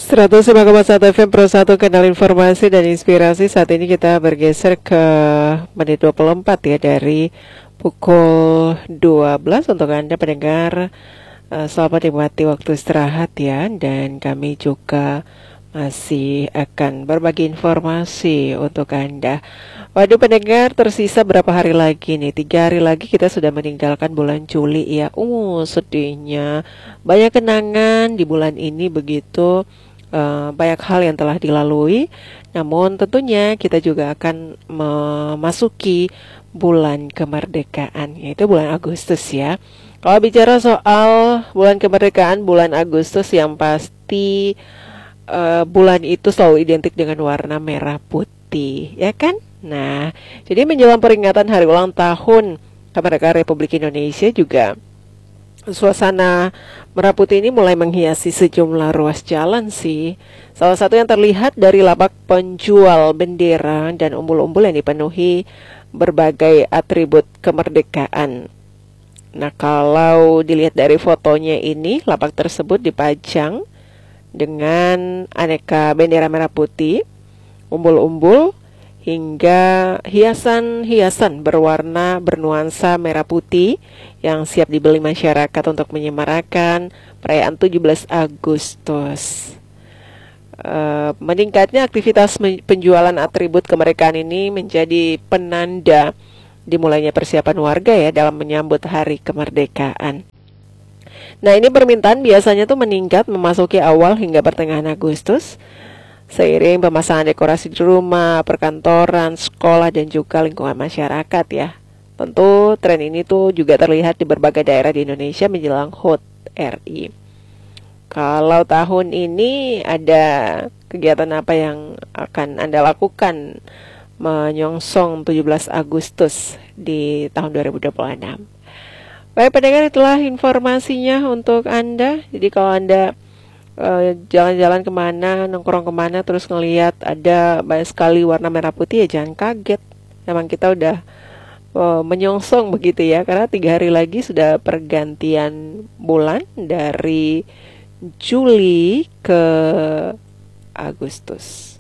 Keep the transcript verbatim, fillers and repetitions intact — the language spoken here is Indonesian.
seratus lima koma satu F M Pro satu, kanal informasi dan inspirasi. Saat ini kita bergeser ke menit dua puluh empat ya, dari pukul dua belas untuk Anda pendengar. uh, Selamat menikmati waktu istirahat ya. Dan kami juga masih akan berbagi informasi untuk Anda. Waduh pendengar, tersisa berapa hari lagi nih? Tiga hari lagi kita sudah meninggalkan bulan Juli ya. Uh, sedihnya. Banyak kenangan di bulan ini begitu. Uh, banyak hal yang telah dilalui. Namun tentunya kita juga akan memasuki bulan kemerdekaan, yaitu bulan Agustus ya. Kalau bicara soal bulan kemerdekaan, bulan Agustus yang pasti uh, bulan itu selalu identik dengan warna merah putih, ya kan? Nah, jadi menjelang peringatan hari ulang tahun kemerdekaan Republik Indonesia juga suasana merah putih ini mulai menghiasi sejumlah ruas jalan sih. Salah satu yang terlihat dari lapak penjual bendera dan umbul-umbul yang dipenuhi berbagai atribut kemerdekaan. Nah, kalau dilihat dari fotonya ini, lapak tersebut dipajang dengan aneka bendera merah putih, umbul-umbul, hingga hiasan-hiasan berwarna bernuansa merah putih yang siap dibeli masyarakat untuk menyemarakan perayaan tujuh belas Agustus. Uh, meningkatnya aktivitas penjualan atribut kemerdekaan ini menjadi penanda dimulainya persiapan warga ya dalam menyambut hari kemerdekaan. Nah, ini permintaan biasanya tuh meningkat memasuki awal hingga pertengahan Agustus, seiring pemasangan dekorasi di rumah, perkantoran, sekolah, dan juga lingkungan masyarakat ya. Tentu tren ini tuh juga terlihat di berbagai daerah di Indonesia menjelang H U T R I. Kalau tahun ini ada kegiatan apa yang akan Anda lakukan menyongsong tujuh belas Agustus di tahun dua ribu dua puluh enam? Baik pendengar, itulah informasinya untuk Anda. Jadi kalau Anda Uh, jalan-jalan kemana, nongkrong kemana, terus ngelihat ada banyak sekali warna merah putih, ya jangan kaget. Memang kita udah uh, menyongsong begitu ya, karena tiga hari lagi sudah pergantian bulan dari Juli ke Agustus.